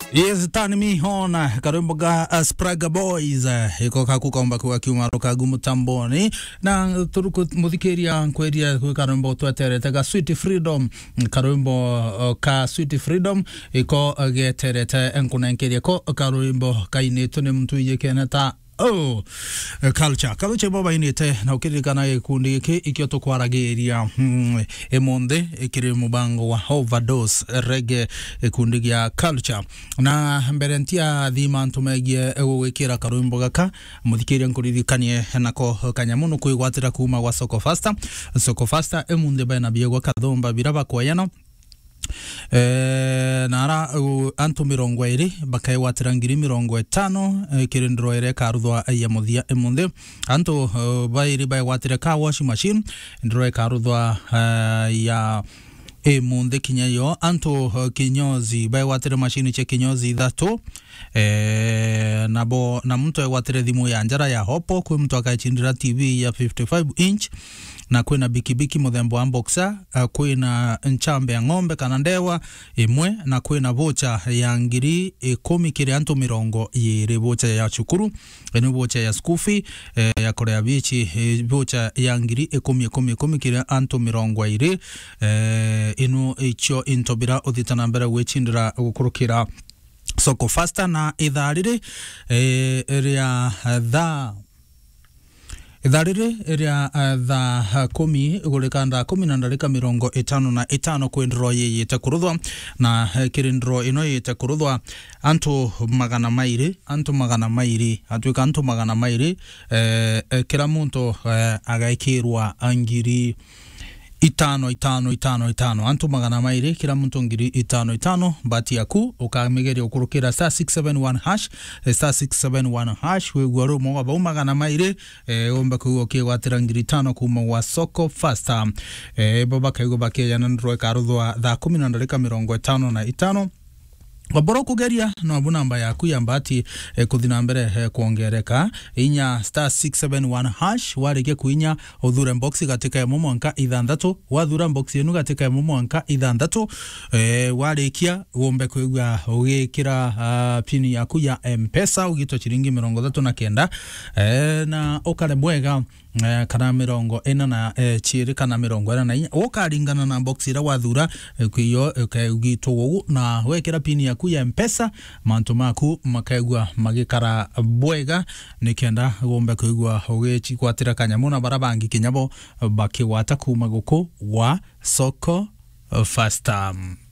Yes, tani mi hona karumbo ga Spraga Boys iko kakukomba kwa kiuma rokagu mutamboni na turuku muthikiria nkweria kwa karumbo tweterete ga Sweet Freedom karumbo ka Sweet Freedom iko geterete enkunenkeria ko karumbo kainitu ni mtu yekeneta culture baba inite na ukirikana ikundi iki ikyo tukwaragiria emonde ikiri mubango wa overdose reggae ikundi gya culture na mberentia thima ntumegie gwikira karumbo gaka muthikiria nkuririkanie nako kanyamuno kwigwatira kuma gwa Soko Faster emunde bana biegwa kathomba biraba kwayano nara antu 20 bakaiwatira 50 kirindro ere karuthwa ya muthia emunde antu bairi baiwatira ka washing machine ndro karuthwa ya emunde kinyayo antu kinyozi baiwatira machine che kinyozi thatu nabo na mtu aiwatira thimu ya njara ya hopo kwi mtu akaichindira TV ya 55 inch na kwina bikibiki muthembo wa boxer kwina nchambe ya ng'ombe kana ndewa imwe na kwina vocha ya ngiri 10 kiri antu 20 vocha ya chukuru eno vocha ya skufi ya Korea bichi vocha ya ngiri 10 kiri antu 20 ino icho intobira uthitana mbere gwechindira gukurukira Soko Faster na itharire ria Idharire ria tha 10 gurikanda 10 na ndarika 55 kwendro yete kuruthwa na kirindro ino yete kuruthwa antu magana mairi atuika antu magana mairi kila muntu agaikirwa ngiri 5 antu magana mairi kila muntu ngiri 5 bati yaku ukamigeria ukurukira star 671 hash wegwaru mo ba magana mairi omba ku kiwatira ngiri 5 kuma wa Soko Faster baba kaigo bakeya nandro karuthwa tha 10 na ndarika 55 waboro kugeria no bunamba yaku yambati kuthina mbere kuongereka inya star 671 hash warege kuinya udhure box katika ya mwanka ithandatu wathura box yenu katika ya mwanka ithandatu warekia wombe kuigwa ugikira pini yaku ya M-Pesa ugito chiringi 39 na okare bwega kana 40 na chiri kana 40 na ukaringana na box ira wathura kuyo ugito na wekera pini yaku ya M-Pesa mantu maku makaigwa magikara bwega nikenda gombe kuigwa ugichikwatira kanyamuna barabangi kinyabo bakiwata kuma guku wa Soko Faster.